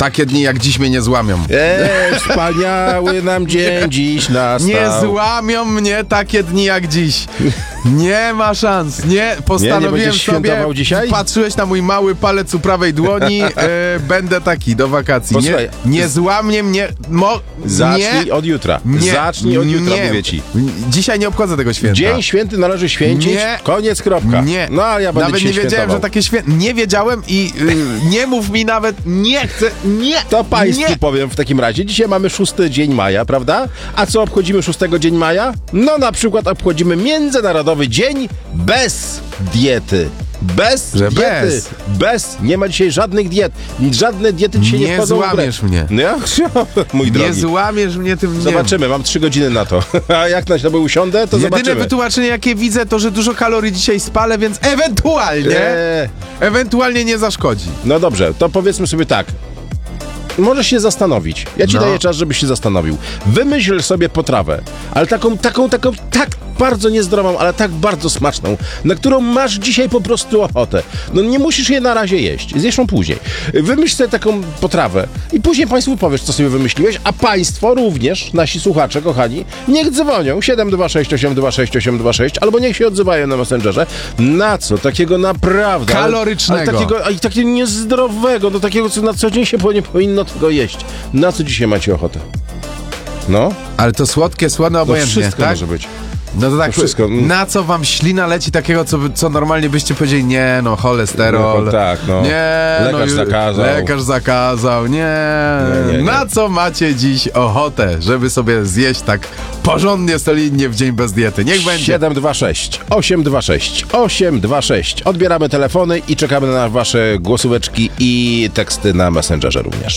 Takie dni jak dziś mnie nie złamią. Wspaniały nam dzień dziś nastał. Nie złamią mnie takie dni jak dziś. Nie ma szans. Nie, postanowiłem będziesz świętował dzisiaj? Patrzyłeś na mój mały palec u prawej dłoni. Będę taki do wakacji. Posłuchaj, Nie złamie mnie. Zacznij od jutra. Zacznij od jutra, mówię ci. Dzisiaj nie obchodzę tego święta. Dzień święty należy święcić. Nie. Koniec, kropka. Nie. No, a ja będę nawet nie wiedziałem, świętował. że takie święto. Nie wiedziałem i nie mów mi nawet. Nie chcę. Nie. To państwu nie. powiem w takim razie. Dzisiaj mamy 6 dzień maja, prawda? A co obchodzimy 6 dzień maja? No na przykład obchodzimy Międzynarodowy Dzień bez diety. Bez Że diety. Bez. Nie ma dzisiaj żadnych diet. Żadne diety dzisiaj nie wchodzą w grę. złamiesz mnie. No, mój drogi. Nie złamiesz mnie tym. Zobaczymy, mam 3 godziny na to. A jak na ślubie usiądę, to Jedyne zobaczymy. wytłumaczenie, jakie widzę, to, że dużo kalorii dzisiaj spalę, więc ewentualnie nie zaszkodzi. No dobrze, to powiedzmy sobie tak. Możesz się zastanowić. Ja ci daję czas, żebyś się zastanowił. Wymyśl sobie potrawę, ale taką tak bardzo niezdrową, ale tak bardzo smaczną, na którą masz dzisiaj po prostu ochotę. No nie musisz jej na razie jeść, zjesz ją później. Wymyśl sobie taką potrawę i później państwu powiesz, co sobie wymyśliłeś, a państwo również, nasi słuchacze, kochani, niech dzwonią 726 826 826 albo niech się odzywają na Messengerze. Na co? Takiego naprawdę kalorycznego. Ale takiego niezdrowego, do takiego, co na co dzień się nie powinno tego jeść. Na co dzisiaj macie ochotę? No? Ale to słodkie, słone obojętnie, wszystko tak? może być. No to tak, wszystko. Na co wam ślina leci takiego, co normalnie byście powiedzieli, nie, no cholesterol. No, tak, no. Nie, Lekarz zakazał. Lekarz zakazał, nie. Na co macie dziś ochotę, żeby sobie zjeść tak porządnie, solidnie w dzień bez diety? Niech będzie. 726 826 826. Odbieramy telefony i czekamy na wasze głosóweczki i teksty na Messengerze również.